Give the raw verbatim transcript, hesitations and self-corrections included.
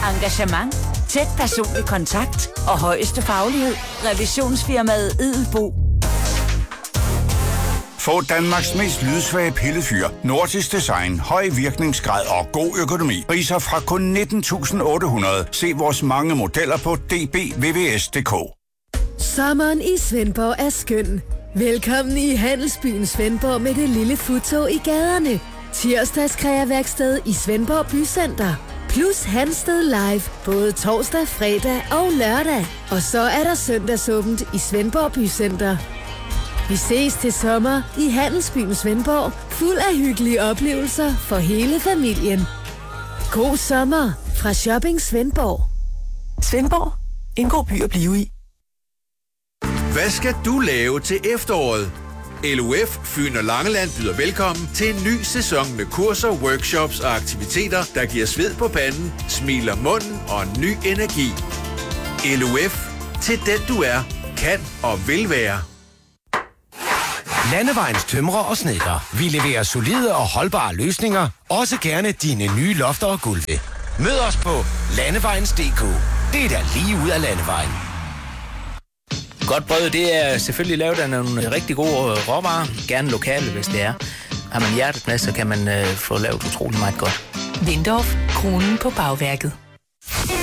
Engagement, tæt personlig kontakt og højeste faglighed. Revisionsfirmaet Edelbo. Få Danmarks mest lydsvage pillefyr, nordisk design, høj virkningsgrad og god økonomi. Priser fra kun nitten tusind otte hundrede. Se vores mange modeller på d b v v s punktum d k. Sommeren i Svendborg er skøn. Velkommen i Handelsbyen Svendborg med det lille futtog i gaderne. Tirsdagskræerværksted i Svendborg Bycenter. Plus Hansted Live, både torsdag, fredag og lørdag. Og så er der søndagsåbent i Svendborg Bycenter. Vi ses til sommer i Handelsbyen Svendborg, fuld af hyggelige oplevelser for hele familien. God sommer fra Shopping Svendborg. Svendborg, en god by at blive i. Hvad skal du lave til efteråret? L U F Fyn og Langeland byder velkommen til en ny sæson med kurser, workshops og aktiviteter, der giver sved på panden, smiler munden og en ny energi. L U F. Til den du er, kan og vil være. Landevejens tømrer og snedker. Vi leverer solide og holdbare løsninger. Også gerne dine nye lofter og gulve. Mød os på landevejens punktum d k. Det er da lige ud af landevejen. Godt brød, det er selvfølgelig lavet af nogle rigtig gode råvarer. Gerne lokale, hvis det er. Har man hjertet med, så kan man øh, få lavet utrolig meget godt. Windorf, kronen på bagværket.